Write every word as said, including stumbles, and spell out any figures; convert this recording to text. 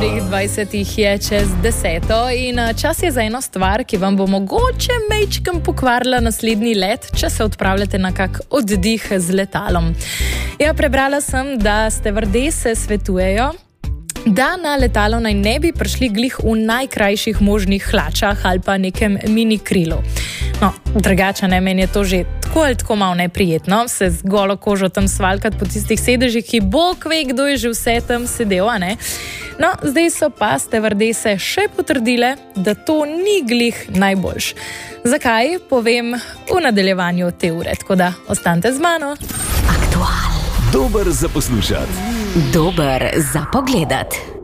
Dobrih dvajsetih je čez deseto in čas je za eno stvar, ki vam bo mogoče mejčkem pokvarila naslednji let, če se odpravljate na kak oddih z letalom. Ja, prebrala sem, da stevardese svetujejo, da na letalo naj ne bi prišli glih v najkrajših možnih hlačah ali pa nekem mini krilu. No, drugače ne, meni je to že tako ali tako malo neprijetno, se z golo kožo tam svalkati po tistih sedežih, ki bog ve, kdo je že vse tam sedel, a ne? No, zdaj so pa stevardese še potrdile, da to ni glih najboljš. Zakaj, povem v nadaljevanju te ure, tako da ostanite z mano. Aktual. Dober za poslušati. Dober za pogledati.